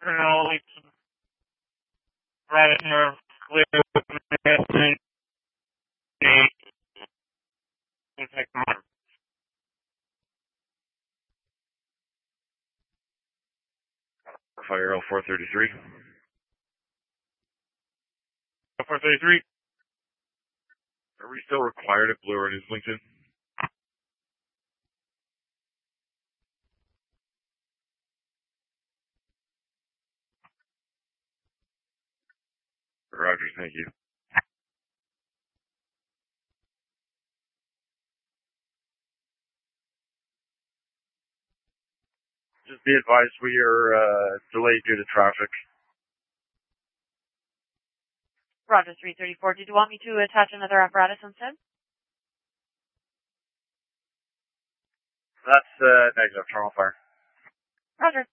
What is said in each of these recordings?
Only right here, clear. Fire 0433. 0433. Are we still required at Blue and Islington? Roger, thank you. Just be advised we are delayed due to traffic. Roger, 334. Did you want me to attach another apparatus instead? That's negative, terminal fire. Roger.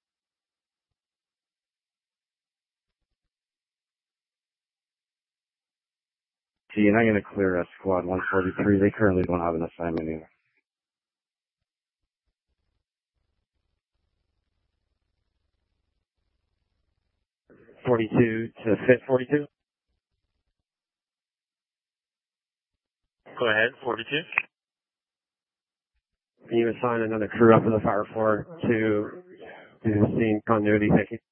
See, and I'm going to clear squad 143. They currently don't have an assignment either. .42 to fit 42. Go ahead, 42. Can you assign another crew up to the fire floor to do the scene continuity? Thank you.